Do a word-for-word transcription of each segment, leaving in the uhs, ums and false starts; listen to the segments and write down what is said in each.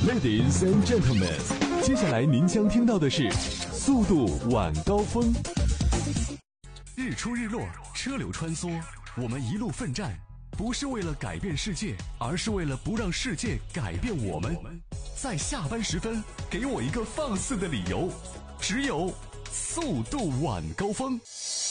Ladies and gentlemen， 接下来您将听到的是速度晚高峰。日出日落，车流穿梭，我们一路奋战，不是为了改变世界，而是为了不让世界改变我们。在下班时分，给我一个放肆的理由，只有速度晚高峰。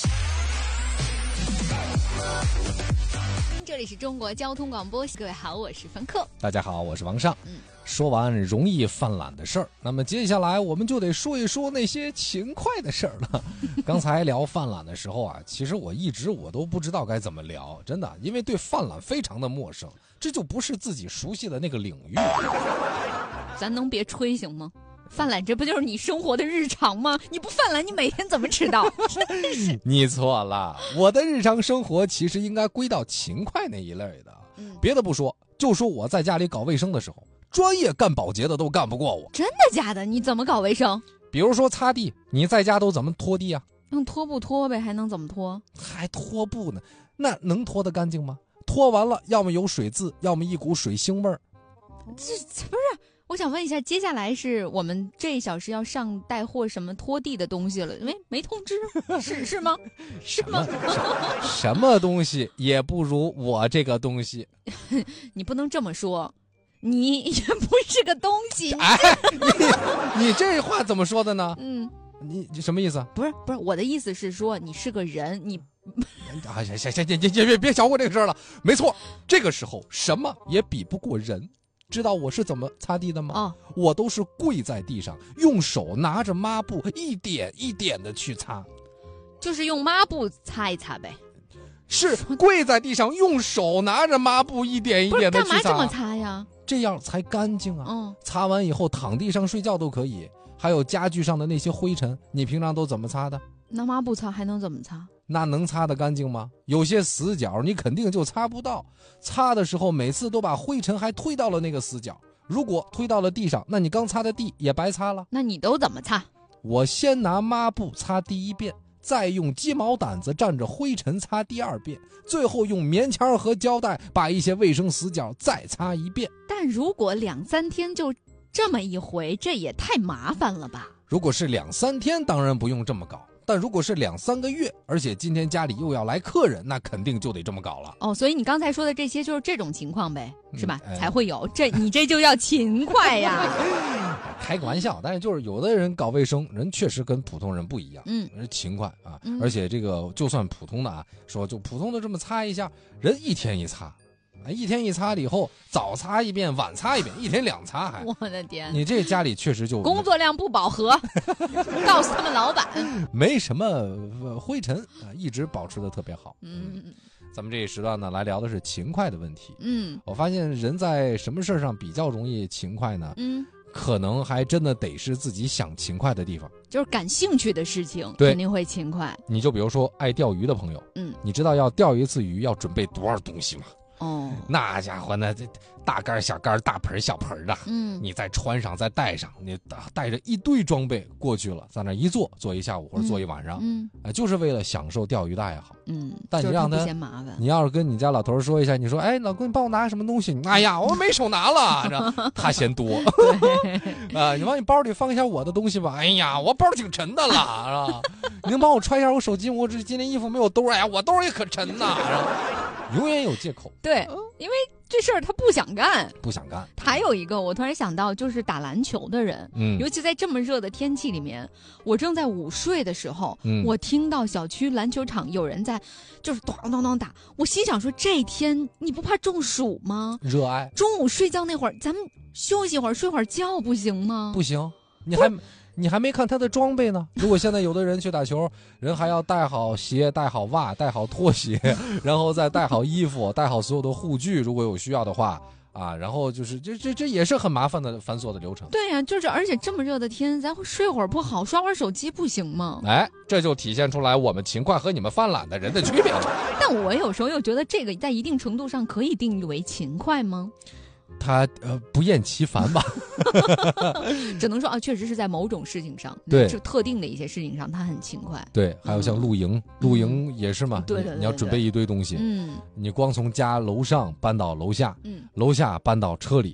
这里是中国交通广播，各位好，我是冯克。 大家好，我是王尚。 嗯， 说完容易犯懒的事儿，那么接下来我们就得说一说那些勤快的事儿了。刚才聊犯懒的时候啊，其实我一直我都不知道该怎么聊，真的，因为对犯懒非常的陌生，这就不是自己熟悉的那个领域。 咱能别吹行吗？犯懒这不就是你生活的日常吗？你不犯懒，你每天怎么迟到？ 你错了，我的日常生活其实应该归到勤快那一类的。嗯，别的不说，就说我在家里搞卫生的时候，专业干保洁的都干不过我。 真的假的？你怎么搞卫生？ 比如说擦地，你在家都怎么拖地啊？ 用拖布拖呗，还能怎么拖？ 还拖布呢？那能拖得干净吗？拖完了，要么有水渍，要么一股水腥味儿。 这不是？我想问一下，接下来是我们这一小时要上带货什么拖地的东西了？没没通知，是是吗？是吗？ 什, 什么东西也不如我这个东西。 你不能这么说，你也不是个东西。 哎，你你这话怎么说的呢？ 嗯， 你你什么意思？ 不是不是，我的意思是说你是个人，你。 啊，行行行行行，别别想我这个事儿了。没错，这个时候什么也比不过人。知道我是怎么擦地的吗？ 哦， 我都是跪在地上，用手拿着抹布一点一点的去擦， 就是用抹布擦一擦呗。 是跪在地上，用手拿着抹布一点一点的去擦。 干嘛这么擦呀？ 这样才干净啊！ 嗯， 擦完以后躺地上睡觉都可以。还有家具上的那些灰尘，你平常都怎么擦的？ 拿抹布擦还能怎么擦？ 那能擦得干净吗？有些死角你肯定就擦不到，擦的时候每次都把灰尘还推到了那个死角，如果推到了地上，那你刚擦的地也白擦了。 那你都怎么擦？ 我先拿抹布擦第一遍，再用鸡毛掸子蘸着灰尘擦第二遍，最后用棉签和胶带把一些卫生死角再擦一遍。 但如果两三天就这么一回，这也太麻烦了吧？ 如果是两三天当然不用这么搞，但如果是两三个月，而且今天家里又要来客人，那肯定就得这么搞了。 哦，所以你刚才说的这些就是这种情况呗，是吧？ 嗯哎、 才会有这，你这就叫勤快呀。 开个玩笑，但是就是有的人搞卫生，人确实跟普通人不一样， 嗯， 人勤快啊、 嗯， 而且这个就算普通的啊，说就普通的这么擦一下，人一天一擦。一天一擦了以后，早擦一遍，晚擦一遍，一天两擦还。 我的天！ 你这家里确实就工作量不饱和，告诉他们老板没什么灰尘啊，一直保持的特别好。 嗯， 咱们这一时段呢，来聊的是勤快的问题。 嗯， 我发现人在什么事上比较容易勤快呢？ 嗯， 可能还真的得是自己想勤快的地方， 就是感兴趣的事情， 对， 肯定会勤快。 你就比如说爱钓鱼的朋友， 嗯， 你知道要钓一次鱼要准备多少东西吗？ 哦， 那家伙呢，这大竿小竿大盆小盆的， 嗯， 你再穿上再带上，你带着一堆装备过去了，在那一坐坐一下午或者坐一晚上， 嗯， 呃，就是为了享受钓鱼的爱好。 嗯， 但你让他， 就是、他嫌麻烦， 你要是跟你家老头说一下，你说，哎，老公，你帮我拿什么东西？哎呀，我没手拿了，他嫌多。啊，你往你包里放一下我的东西吧。哎呀，我包挺沉的了，是吧？你能帮我揣一下我手机？我这今天衣服没有兜，哎呀，我兜也可沉呐。永远有借口。 对，因为这事儿他不想干， 不想干。 还有一个，我突然想到，就是打篮球的人，嗯，尤其在这么热的天气里面，我正在午睡的时候，嗯，我听到小区篮球场有人在，就是咚咚咚打，我心想说，这一天你不怕中暑吗？ 热爱。 中午睡觉那会儿，咱们休息会儿，睡会儿觉不行吗？ 不行，你还。你还没看他的装备呢。如果现在有的人去打球，人还要带好鞋、带好袜、带好拖鞋，然后再带好衣服、带好所有的护具，如果有需要的话啊，然后就是这这这也是很麻烦的繁琐的流程。 对呀、啊，就是而且这么热的天，咱会睡会儿不好，刷会儿手机不行吗？ 哎，这就体现出来我们勤快和你们犯懒的人的区别了。 但我有时候又觉得这个在一定程度上可以定义为勤快吗？ 他呃不厌其烦吧， 只能说啊，确实是在某种事情上， 对， 就特定的一些事情上，他很勤快。 对，还有像露营，嗯、露营也是嘛， 对对对对， 你要准备一堆东西， 嗯， 你光从家楼上搬到楼下， 嗯， 楼下搬到车里， 嗯，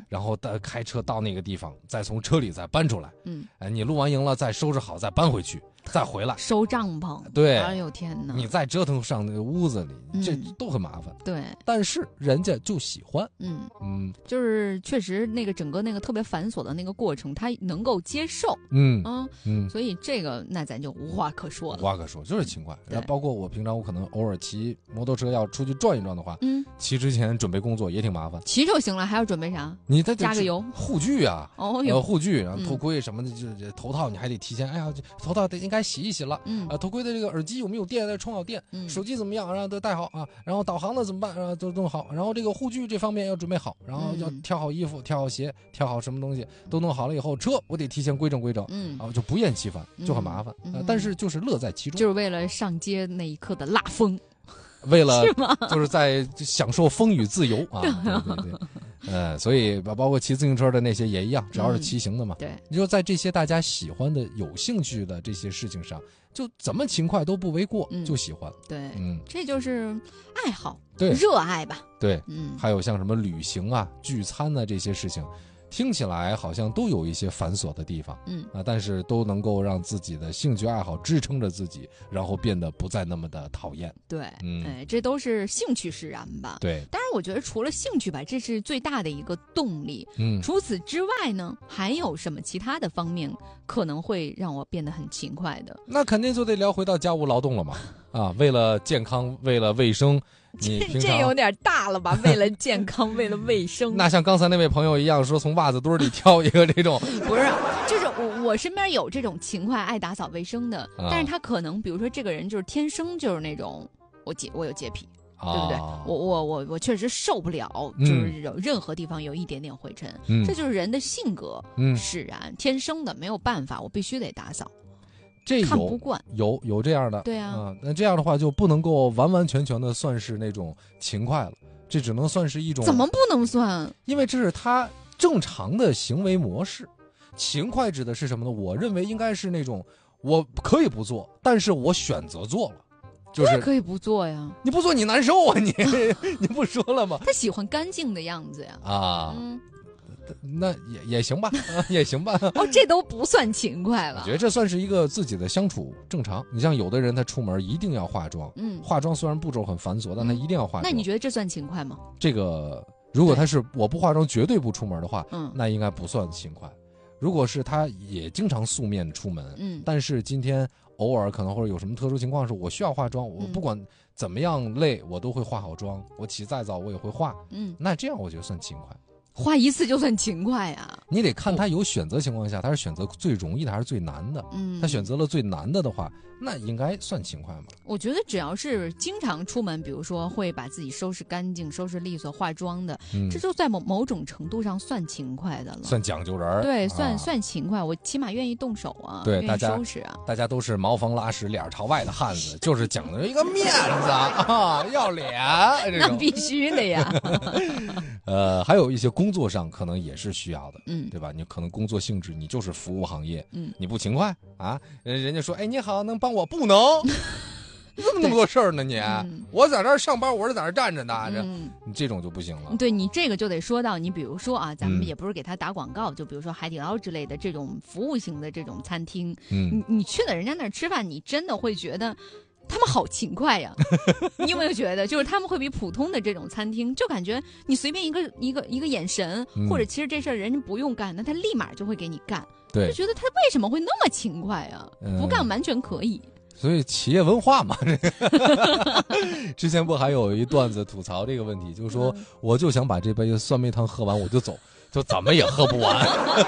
然后再开车到那个地方，再从车里再搬出来， 嗯， 哎，你露完营了，再收拾好，再搬回去，再回来收帐篷， 对， 哎呦天哪， 你再折腾上那个屋子里， 嗯、 这都很麻烦。 对， 但是人家就喜欢， 嗯嗯， 就是确实那个整个那个特别繁琐的那个过程，他能够接受， 嗯啊嗯， 所以这个那咱就无话可说了， 无话可说，就是勤快。然后包括我平常我可能偶尔骑摩托车要出去转一转的话， 嗯， 骑之前准备工作也挺麻烦。 骑就行了，还要准备啥？ 你再加个油， 护具啊， 哦呃，护具，然后头盔什么的，就是、嗯、头套你还得提前，哎呀，头套得应该洗一洗了， 嗯， 啊，头盔的这个耳机有没有电，再充好电， 嗯， 手机怎么样，然后都带好啊，然后导航的怎么办，然后都弄好，然后这个护具这方面要准备好，然后要挑好衣服，挑好鞋，挑好什么东西都弄好了以后，车我得提前规整规整， 嗯， 啊，就不厌其烦，就很麻烦，嗯呃、但是就是乐在其中， 就是为了上街那一刻的辣风。 为了就是在享受风雨自由啊，对对对，呃，所以包括骑自行车的那些也一样，只要是骑行的嘛， 嗯、对， 你就在这些大家喜欢的、有兴趣的这些事情上，就怎么勤快都不为过， 嗯、 就喜欢， 对， 嗯， 这就是爱好， 对， 热爱吧， 对， 嗯， 还有像什么旅行啊、聚餐啊这些事情。听起来好像都有一些繁琐的地方， 嗯啊，但是都能够让自己的兴趣爱好支撑着自己，然后变得不再那么的讨厌。 对， 嗯， 哎，这都是兴趣使然吧？ 对。 当然，我觉得除了兴趣吧，这是最大的一个动力。 嗯， 除此之外呢，还有什么其他的方面可能会让我变得很勤快的？ 那肯定就得聊回到家务劳动了嘛。啊，为了健康，为了卫生。你这这有点大了吧？为了健康，为了卫生， 那像刚才那位朋友一样，说从袜子堆里挑一个这种， 不是，就是我我身边有这种勤快爱打扫卫生的， 啊、 但是他可能比如说这个人就是天生就是那种我洁我有洁癖，啊、对不对？我我我我确实受不了，就是有任何地方有一点点灰尘， 嗯、 这就是人的性格嗯使然，天生的，没有办法，我必须得打扫。 这看不惯， 有有这样的， 对啊， 啊，那这样的话就不能够完完全全的算是那种勤快了，这只能算是一种。 怎么不能算？ 因为这是他正常的行为模式。勤快指的是什么呢？我认为应该是那种我可以不做，但是我选择做了，就是可以不做呀。 你不做你难受啊，你你不说了吗？ 他喜欢干净的样子呀。 啊， 嗯。 那也也行吧，也行吧。 哦，这都不算勤快了。 我觉得这算是一个自己的相处正常。你像有的人他出门一定要化妆， 嗯， 化妆虽然步骤很繁琐，但他一定要化妆。 那你觉得这算勤快吗？ 这个如果他是我不化妆绝对不出门的话， 嗯， 那应该不算勤快。如果是他也经常素面出门， 嗯， 但是今天偶尔可能或者有什么特殊情况是我需要化妆，我不管怎么样累，我都会化好妆。我起再早我也会化， 嗯， 那这样我觉得算勤快。 花一次就算勤快呀？ 你得看他有选择情况下，他是选择最容易的还是最难的？ 嗯， 他选择了最难的的话，那应该算勤快吗？ 我觉得只要是经常出门，比如说会把自己收拾干净、收拾利索、化妆的， 嗯、 这就在某某种程度上算勤快的了， 算讲究人。 对，算、 啊、 算勤快，我起码愿意动手啊， 对，大家收拾啊。 大家都是茅房拉屎脸朝外的汉子，就是讲究一个面子啊，要脸。 那必须的呀。 呃，还有一些工作上可能也是需要的， 嗯， 对吧？你可能工作性质你就是服务行业， 嗯， 你不勤快啊，人家说，哎，你好，能帮我？不能，怎么那么多事儿呢？你， 嗯、 我在这儿上班，我是在这儿站着呢，这、 嗯、 你这种就不行了。 对你这个就得说到，你比如说啊，咱们嗯也不是给他打广告，就比如说海底捞之类的这种服务型的这种餐厅， 嗯， 你你去了人家那儿吃饭，你真的会觉得。他们好勤快呀，你有没有觉得，就是他们会比普通的这种餐厅，就感觉你随便一个一个一个眼神， 嗯、 或者其实这事儿人家不用干，那他立马就会给你干。 对， 就觉得他为什么会那么勤快啊？ 嗯、 不干完全可以。 所以企业文化嘛，这个之前不还有一段子吐槽这个问题，就是说， 嗯、 我就想把这杯酸梅汤喝完，我就走。就怎么也喝不完，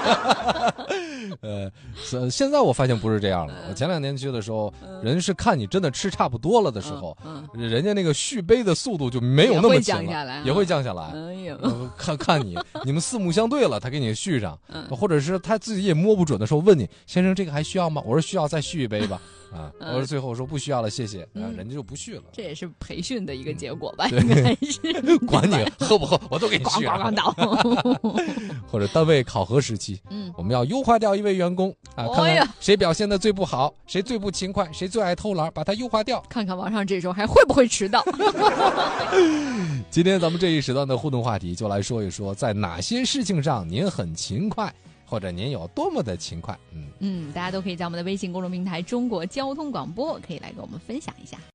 呃，现在我发现不是这样了。我前两年去的时候，人是看你真的吃差不多了的时候， 嗯嗯、人家那个续杯的速度就没有那么紧了，也会降下来。 哎呦， 呃、看看你，你们四目相对了，他给你续上， 嗯、 或者是他自己也摸不准的时候问你，先生这个还需要吗？我说需要，再续一杯吧。啊，我说最后说不需要了，谢谢，啊，人家就不续了。 这也是培训的一个结果吧？应该是。 管你喝不喝，我都给你续。 咣咣咣倒。 或者单位考核时期， 嗯， 我们要优化掉掉一位员工啊，看看谁表现的最不好，谁最不勤快，谁最爱偷懒，把他优化掉。 看看王上这周还会不会迟到。 今天咱们这一时段的互动话题就来说一说，在哪些事情上您很勤快，或者您有多么的勤快。嗯嗯，大家都可以在我们的微信公众平台中国交通广播可以来跟我们分享一下。